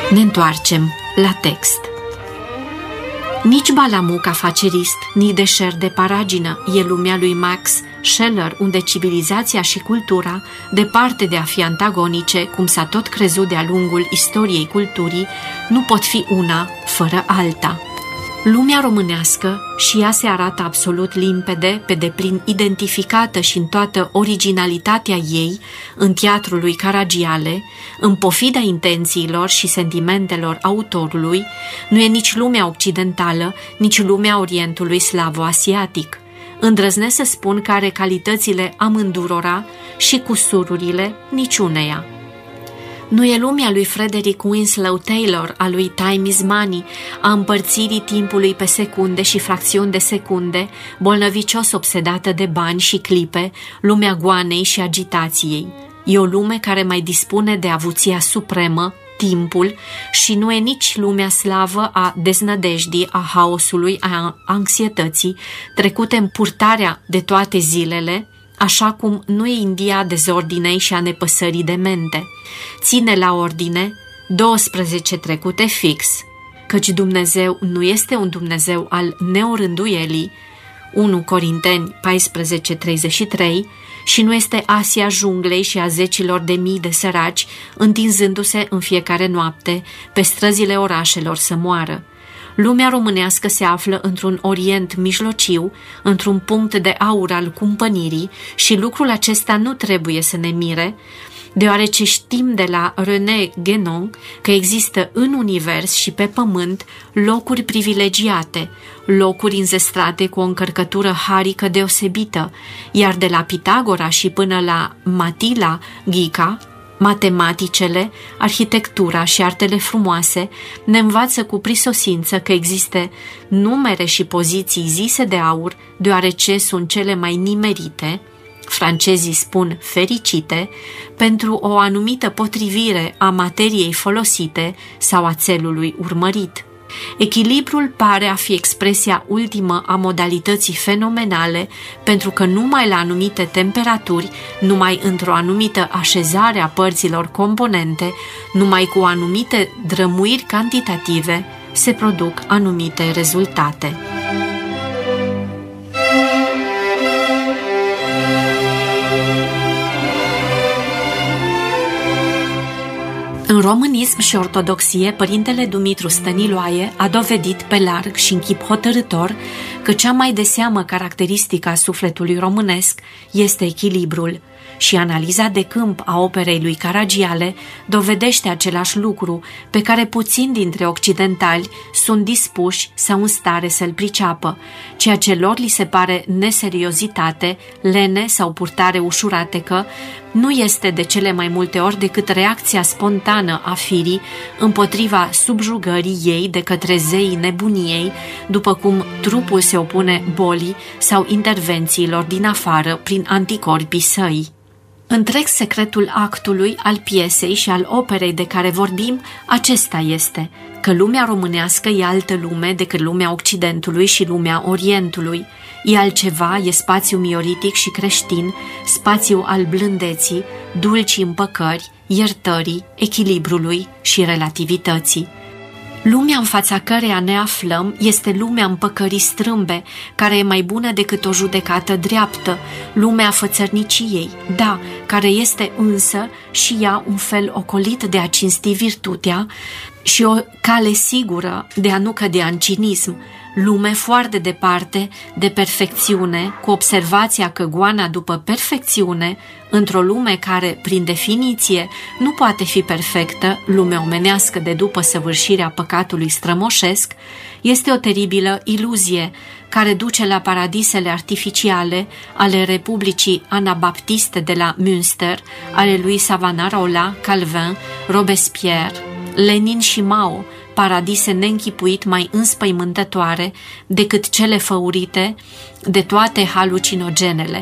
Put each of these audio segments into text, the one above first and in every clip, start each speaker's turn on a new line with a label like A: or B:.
A: Ne întoarcem la text. Nici Balamuc afacerist, ni deșert de paragină e lumea lui Max Scheler, unde civilizația și cultura, departe de a fi antagonice, cum s-a tot crezut de-a lungul istoriei culturii, nu pot fi una fără alta. Lumea românească, și ea se arată absolut limpede, pe deplin identificată și în toată originalitatea ei, în teatrul lui Caragiale, în pofida intențiilor și sentimentelor autorului, nu e nici lumea occidentală, nici lumea Orientului slavo-asiatic. Îndrăznesc să spun că are calitățile amândurora și cusururile niciuneia. Nu e lumea lui Frederick Winslow Taylor, a lui Time is Money, a împărțirii timpului pe secunde și fracțiuni de secunde, bolnăvicios obsedată de bani și clipe, lumea goanei și agitației. E o lume care mai dispune de avuția supremă, timpul, și nu e nici lumea slavă a deznădejdii, a haosului, a anxietății, trecute în purtarea de toate zilele, așa cum nu e India dezordinei și a nepăsării de mente. Ține la ordine 12 trecute fix, căci Dumnezeu nu este un Dumnezeu al neorânduielii, 1 Corinteni 14:33, și nu este Asia junglei și a zecilor de mii de săraci, întinzându-se în fiecare noapte pe străzile orașelor să moară. Lumea românească se află într-un Orient mijlociu, într-un punct de aur al cumpănirii, și lucrul acesta nu trebuie să ne mire, deoarece știm de la René Guénon că există în univers și pe pământ locuri privilegiate, locuri înzestrate cu o încărcătură harică deosebită, iar de la Pitagora și până la Matila Ghica, matematicele, arhitectura și artele frumoase ne învață cu prisosință că există numere și poziții zise de aur, deoarece sunt cele mai nimerite, francezii spun fericite, pentru o anumită potrivire a materiei folosite sau a țelului urmărit. Echilibrul pare a fi expresia ultimă a modalității fenomenale, pentru că numai la anumite temperaturi, numai într-o anumită așezare a părților componente, numai cu anumite drămuiri cantitative, se produc anumite rezultate. În românism și ortodoxie, părintele Dumitru Stăniloae a dovedit pe larg și în chip hotărâtor că cea mai de seamă caracteristică a sufletului românesc este echilibrul, și analiza de câmp a operei lui Caragiale dovedește același lucru pe care puțini dintre occidentali sunt dispuși sau în stare să-l priceapă, ceea ce lor li se pare neseriozitate, lene sau purtare ușuratecă, nu este de cele mai multe ori decât reacția spontană a firii împotriva subjugării ei de către zeii nebuniei, după cum trupul se opune bolii sau intervențiilor din afară prin anticorpii săi. Întreg secretul actului, al piesei și al operei de care vorbim, acesta este, că lumea românească e altă lume decât lumea Occidentului și lumea Orientului. E altceva, e spațiu mioritic și creștin, spațiu al blândeții, dulcii împăcări, iertării, echilibrului și relativității. Lumea în fața căreia ne aflăm este lumea împăcării strâmbe, care e mai bună decât o judecată dreaptă, lumea fățărniciei, da, care este însă și ea un fel ocolit de a cinsti virtutea și o cale sigură de a nu cădea în cinism, lume foarte departe de perfecțiune, cu observația că goana după perfecțiune, într-o lume care, prin definiție, nu poate fi perfectă, lumea omenească de după săvârșirea păcatului strămoșesc, este o teribilă iluzie care duce la paradisele artificiale ale Republicii Anabaptiste de la Münster, ale lui Savonarola, Calvin, Robespierre, Lenin și Mao, paradise neînchipuit mai înspăimântătoare decât cele făurite de toate halucinogenele.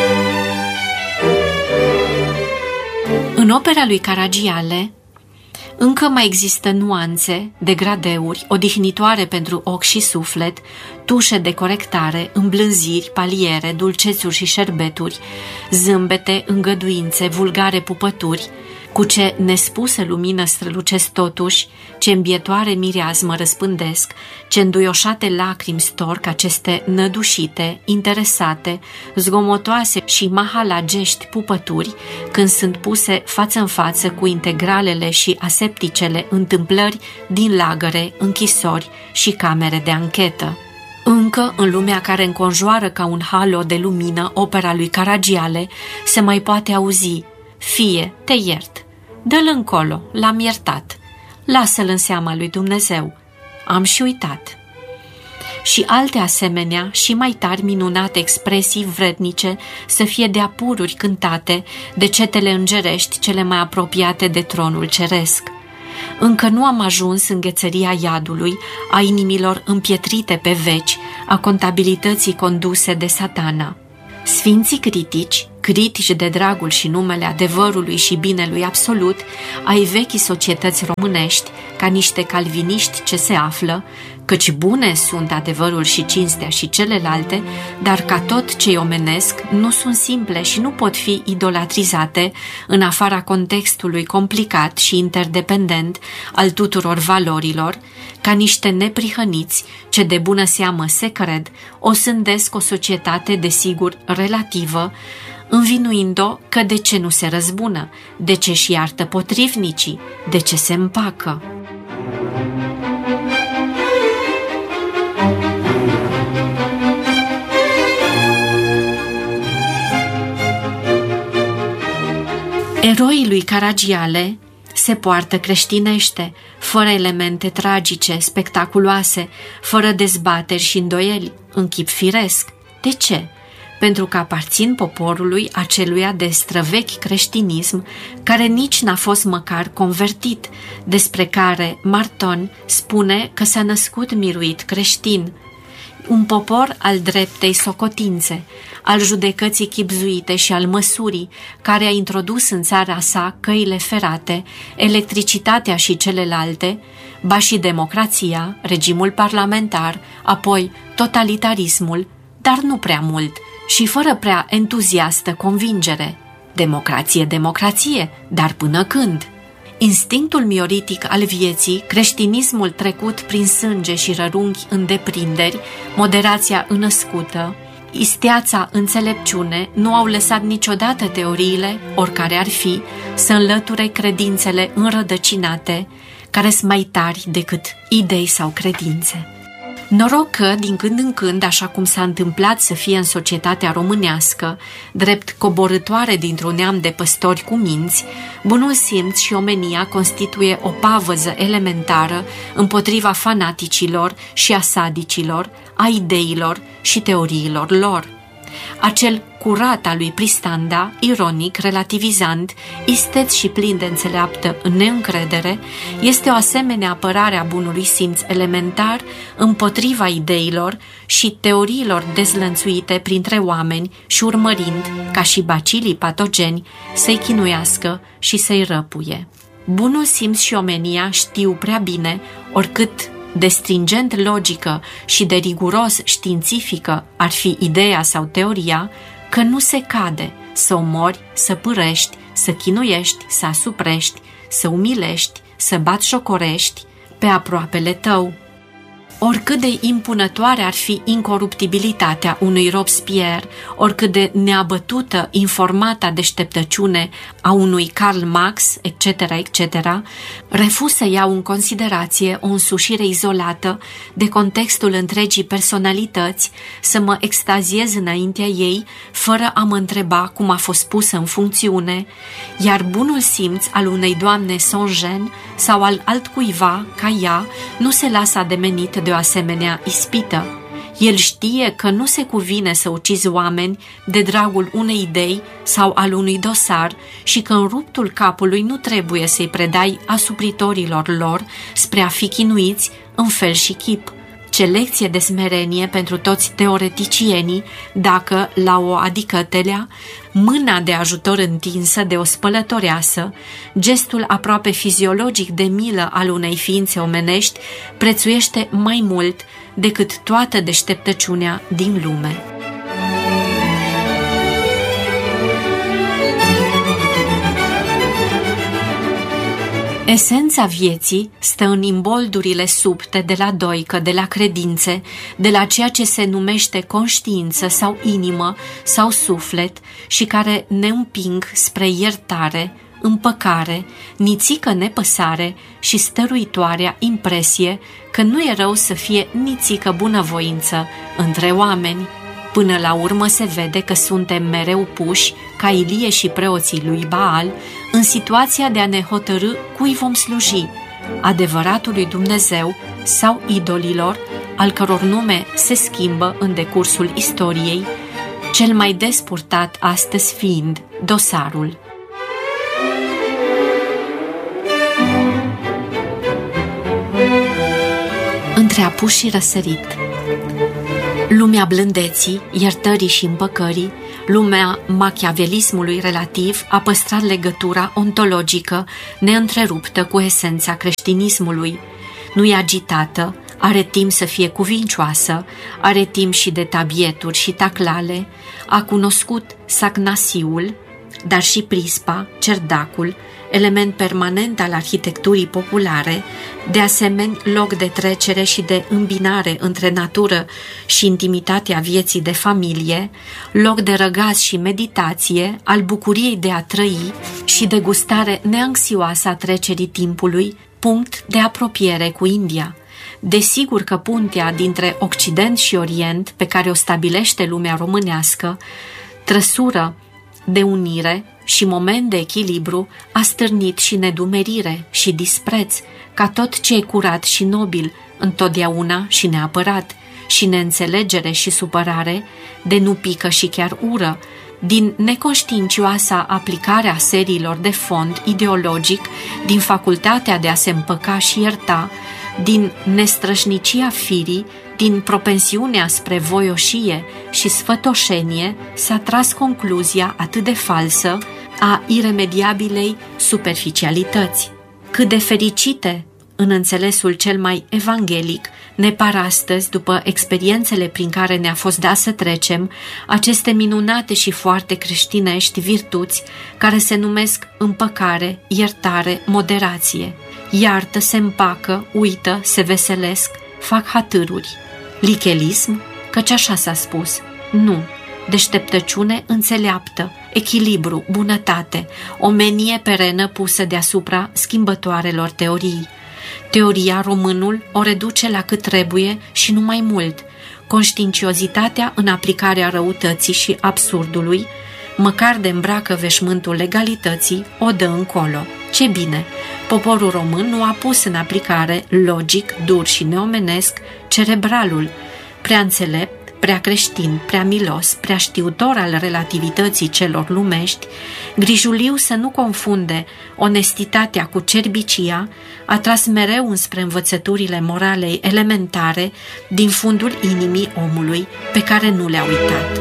A: În opera lui Caragiale, Încă mai există nuanțe, degradeuri, odihnitoare pentru ochi și suflet, tușe de corectare, îmblânziri, paliere, dulcețuri și șerbeturi, zâmbete, îngăduințe, vulgare pupături, cu ce nespusă lumină strălucesc totuși, ce îmbietoare mireazmă răspândesc, ce înduioșate lacrimi storc aceste nădușite, interesate, zgomotoase și mahalagești pupături, când sunt puse față în față cu integralele și asepticele întâmplări din lagăre, închisori și camere de anchetă. Încă, în lumea care înconjoară ca un halo de lumină opera lui Caragiale, se mai poate auzi: fie, te iert, dă-l încolo, l-am iertat, lasă-l în seama lui Dumnezeu, am și uitat. Și alte asemenea și mai tari minunate expresii vrednice să fie de apururi cântate de cetele îngerești cele mai apropiate de tronul ceresc. Încă nu am ajuns în ghețăria iadului, a inimilor împietrite pe veci, a contabilității conduse de Satana. Sfinții critici de dragul și numele adevărului și binelui absolut, ai vechii societăți românești, ca niște calviniști ce se află, căci bune sunt adevărul și cinstea și celelalte, dar ca tot ce-i omenesc nu sunt simple și nu pot fi idolatrizate în afara contextului complicat și interdependent al tuturor valorilor, ca niște neprihăniți ce de bună seamă se cred, o sândesc o societate desigur relativă, învinuind-o că de ce nu se răzbună, de ce și iartă potrivnicii, de ce se împacă. Eroii lui Caragiale se poartă creștinește, fără elemente tragice, spectaculoase, fără dezbateri și îndoieli, în chip firesc. De ce? Pentru că aparțin poporului aceluia de străvechi creștinism, care nici n-a fost măcar convertit, despre care Marton spune că s-a născut miruit creștin. Un popor al dreptei socotințe, al judecății chibzuite și al măsurii, care a introdus în țara sa căile ferate, electricitatea și celelalte, ba și democrația, regimul parlamentar, apoi totalitarismul, dar nu prea mult și fără prea entuziastă convingere. Democrație, dar până când? Instinctul mioritic al vieții, creștinismul trecut prin sânge și rărunchi în deprinderi, moderația înăscută, isteața înțelepciune nu au lăsat niciodată teoriile, oricare ar fi, să înlăture credințele înrădăcinate, care sunt mai tari decât idei sau credințe. Noroc că, din când în când, așa cum s-a întâmplat să fie în societatea românească, drept coborâtoare dintr-un neam de păstori cu minți, bunul simț și omenia constituie o pavăză elementară împotriva fanaticilor și a sadicilor, a ideilor și teoriilor lor. Acel curat al lui Pristanda, ironic, relativizant, isteț și plin de înțeleaptă neîncredere, este o asemenea apărare a bunului simț elementar împotriva ideilor și teoriilor dezlănțuite printre oameni și urmărind, ca și bacilii patogeni, să-i chinuiască și să-i răpuie. Bunul simț și omenia știu prea bine, oricât de stringent logică și de riguros științifică ar fi ideea sau teoria, că nu se cade să omori, să pârăști, să chinuiești, să asuprești, să umilești, să batjocorești pe aproapele tău. Oricât de impunătoare ar fi incoruptibilitatea unui Robespierre, oricât de neabătută informata deșteptăciune a unui Karl Marx, etc., refuz să iau în considerație o însușire izolată de contextul întregii personalități, să mă extaziez înaintea ei, fără a mă întreba cum a fost pusă în funcțiune, iar bunul simț al unei doamne Saint-Jean sau al altcuiva ca ea nu se lasă ademenit de o asemenea ispită. El știe că nu se cuvine să ucizi oameni de dragul unei idei sau al unui dosar și că în ruptul capului nu trebuie să-i predai asupritorilor lor spre a fi chinuiți în fel și chip, Ce lecție de smerenie pentru toți teoreticienii dacă, la o adicătelea, mâna de ajutor întinsă de o spălătoreasă, gestul aproape fiziologic de milă al unei ființe omenești, prețuiește mai mult decât toată deșteptăciunea din lume. Esența vieții stă în imboldurile subte de la doică, de la credințe, de la ceea ce se numește conștiință sau inimă sau suflet și care ne împing spre iertare, împăcare, nițică nepăsare și stăruitoarea impresie că nu e rău să fie nițică bunăvoință între oameni. Până la urmă se vede că suntem mereu puși, ca Ilie și preoții lui Baal, în situația de a ne hotărî cui vom sluji, adevăratului Dumnezeu sau idolilor, al căror nume se schimbă în decursul istoriei, cel mai des purtat astăzi fiind dosarul. Între apus și răsărit. Lumea blândeții, iertării și împăcării, lumea machiavelismului relativ a păstrat legătura ontologică neîntreruptă cu esența creștinismului. Nu e agitată, are timp să fie cuvincioasă, are timp și de tabieturi și taclale, a cunoscut sagnasiul, dar și prispa, cerdacul, element permanent al arhitecturii populare, de asemenea loc de trecere și de îmbinare între natură și intimitatea vieții de familie, loc de răgaz și meditație, al bucuriei de a trăi și de gustare neanxioasă a trecerii timpului, punct de apropiere cu India. Desigur că puntea dintre Occident și Orient, pe care o stabilește lumea românească, trăsură de unire și moment de echilibru, a stârnit și nedumerire și dispreț, ca tot ce e curat și nobil, întotdeauna și neapărat, și neînțelegere și supărare, de nu pică și chiar ură, din neconștiincioasa aplicare a seriilor de fond ideologic, din facultatea de a se împăca și ierta, din nestrășnicia firii, din propensiunea spre voioșie și sfătoșenie, s-a tras concluzia atât de falsă a iremediabilei superficialități. Cât de fericite, în înțelesul cel mai evanghelic, ne par astăzi, după experiențele prin care ne-a fost dat să trecem, aceste minunate și foarte creștinești virtuți care se numesc împăcare, iertare, moderație. Iartă, se împacă, uită, se veselesc, fac hatâruri. Lichelism? Căci așa s-a spus. Nu. Deșteptăciune înțeleaptă, echilibru, bunătate, omenie perenă pusă deasupra schimbătoarelor teorii. Teoria românul o reduce la cât trebuie și nu mai mult. Conștiinciozitatea în aplicarea răutății și absurdului, măcar de îmbracă veșmântul legalității, o dă încolo. Ce bine! Poporul român nu a pus în aplicare logic, dur și neomenesc cerebralul, prea înțelept, prea creștin, prea milos, prea știutor al relativității celor lumești, grijuliu să nu confunde onestitatea cu cerbicia, a tras mereu înspre învățăturile moralei elementare din fundul inimii omului, pe care nu le-a uitat.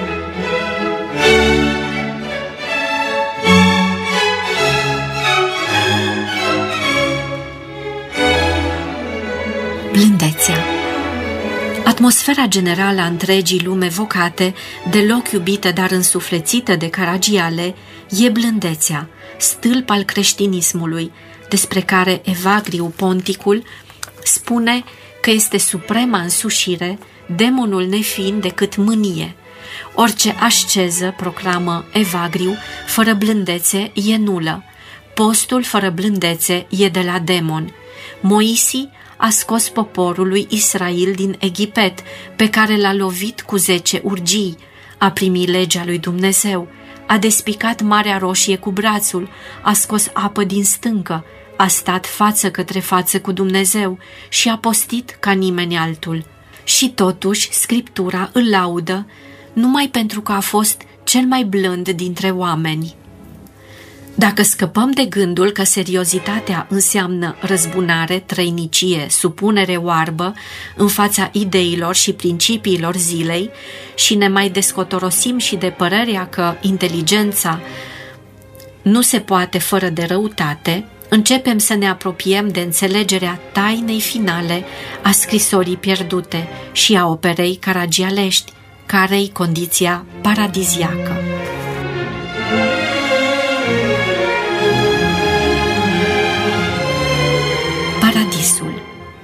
A: Blândețea. Atmosfera generală a întregii lume vocate, deloc iubită, dar însuflețită de Caragiale, e blândețea, stâlp al creștinismului, despre care Evagriu Ponticul spune că este suprema însușire, demonul nefiind decât mânie. Orice asceză, proclamă Evagriu, fără blândețe e nulă. Postul fără blândețe e de la demon. Moisi a scos poporul lui Israel din Egipet, pe care l-a lovit cu 10 urgii, a primit legea lui Dumnezeu, a despicat Marea Roșie cu brațul, a scos apă din stâncă, a stat față către față cu Dumnezeu și a postit ca nimeni altul. Și totuși Scriptura îl laudă numai pentru că a fost cel mai blând dintre oameni. Dacă scăpăm de gândul că seriozitatea înseamnă răzbunare, trăinicie, supunere oarbă în fața ideilor și principiilor zilei și ne mai descotorosim și de părerea că inteligența nu se poate fără de răutate, începem să ne apropiem de înțelegerea tainei finale a scrisorii pierdute și a operei caragialești, care-i condiția paradiziacă. Paradisul.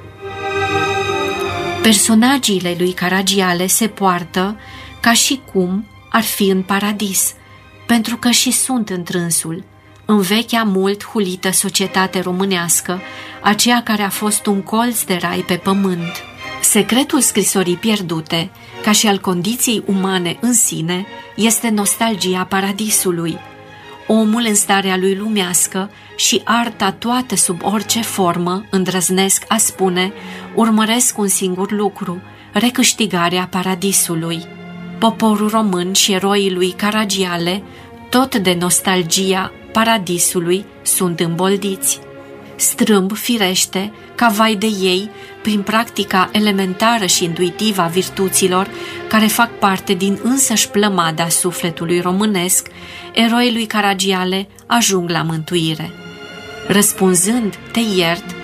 A: Personagiile lui Caragiale se poartă ca și cum ar fi în paradis, pentru că și sunt întrânsul, în vechea mult hulită societate românească, aceea care a fost un colț de rai pe pământ. Secretul scrisorii pierdute, ca și al condiției umane în sine, este nostalgia paradisului. Omul în starea lui lumească și arta toată sub orice formă, îndrăznesc a spune, urmăresc un singur lucru, recâștigarea paradisului. Poporul român și eroii lui Caragiale, tot de nostalgia paradisului, sunt îmboldiți. Strâmb, firește, ca vai de ei, prin practica elementară și intuitivă a virtuților, care fac parte din însăși plămada sufletului românesc, eroii lui Caragiale ajung la mântuire. Răspunzând, te iert,